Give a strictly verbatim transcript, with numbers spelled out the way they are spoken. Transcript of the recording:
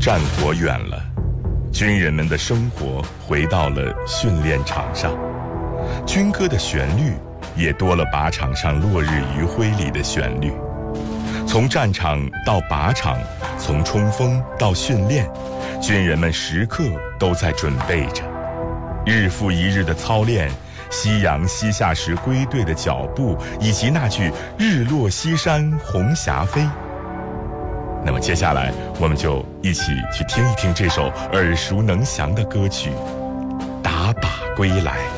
战火远了，军人们的生活回到了训练场上，军歌的旋律也多了靶场上落日余晖里的旋律。从战场到靶场，从冲锋到训练，军人们时刻都在准备着。日复一日的操练，夕阳西下时归队的脚步，以及那句日落西山红霞飞。那么接下来我们就一起去听一听这首耳熟能详的歌曲《打靶归来》。